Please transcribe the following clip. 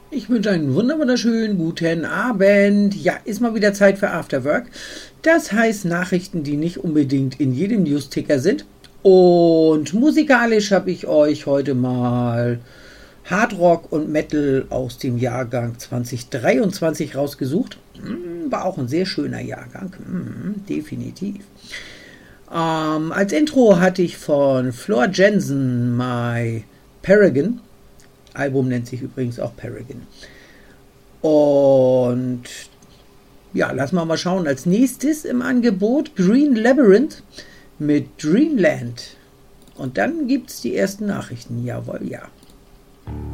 Ich wünsche einen wunderschönen guten Abend. Ja, ist mal wieder Zeit für After Work. Das heißt Nachrichten, die nicht unbedingt in jedem Newsticker sind. Und musikalisch habe ich euch heute mal Hard Rock und Metal aus dem Jahrgang 2023 rausgesucht. War auch ein sehr schöner Jahrgang, definitiv. Als Intro hatte ich von Floor Jansen My Paragon. Album nennt sich übrigens auch Paragon. Und ja, lassen wir mal schauen. Als nächstes im Angebot Green Labyrinth mit Dreamland. Und dann gibt es die ersten Nachrichten. Jawohl, ja.